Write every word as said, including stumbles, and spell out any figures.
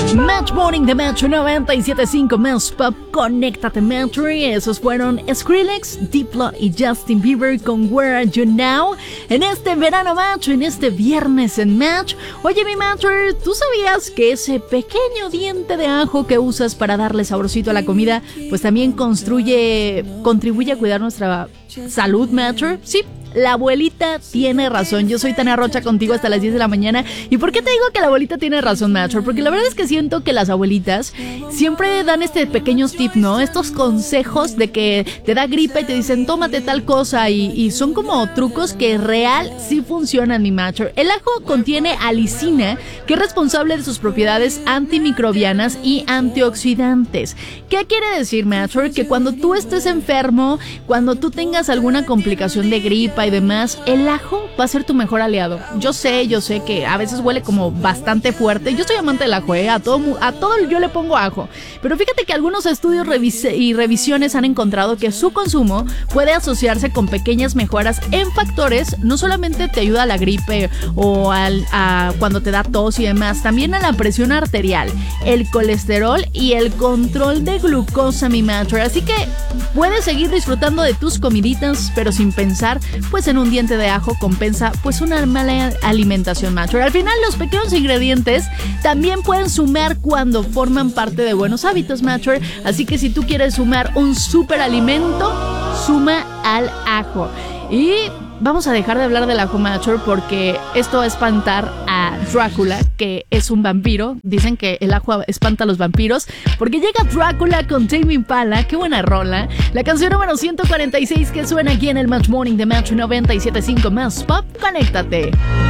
Match Morning de Metro noventa y siete punto cinco Más Pop, conéctate Metro. Esos fueron Skrillex, Diplo y Justin Bieber con Where Are You Now en este verano Match, en este viernes en Match. Oye mi Metro, ¿tú sabías que ese pequeño diente de ajo que usas para darle saborcito a la comida pues también construye, contribuye a cuidar nuestra salud Metro? Sí, la abuelita tiene razón. Yo soy Tania Rocha contigo hasta las diez de la mañana. ¿Y por qué te digo que la abuelita tiene razón, Metro? Porque la verdad es que siento que las abuelitas siempre dan este pequeños tips, ¿no? Estos consejos de que te da gripa y te dicen tómate tal cosa y, y son como trucos que real sí funcionan, mi Metro. El ajo contiene alicina, que es responsable de sus propiedades antimicrobianas y antioxidantes. ¿Qué quiere decir, Metro? Que cuando tú estés enfermo, cuando tú tengas alguna complicación de gripa y demás, el ajo va a ser tu mejor aliado. Yo sé, yo sé que a veces huele como bastante fuerte. Yo soy amante del ajo, ¿eh? A todo, a todo yo le pongo ajo. Pero fíjate que algunos estudios revis- y revisiones han encontrado que su consumo puede asociarse con pequeñas mejoras en factores. No solamente te ayuda a la gripe o al, a cuando te da tos y demás, también a la presión arterial, el colesterol y el control de glucosa, mi Metro. Así que puedes seguir disfrutando de tus comiditas, pero sin pensar pues en un diente de ajo compensa pues una mala alimentación, Metro. Al final los pequeños ingredientes también pueden sumar cuando forman parte de buenos hábitos, Metro. Así que si tú quieres sumar un super alimento, suma al ajo. Y vamos a dejar de hablar del ajo, Metro, porque esto va a espantar a Drácula, que es un vampiro. Dicen que el ajo espanta a los vampiros, porque llega Drácula con Tame Impala. Qué buena rola. La canción número ciento cuarenta y seis que suena aquí en el Match Morning de Metro noventa y siete punto cinco Más Pop. Conéctate.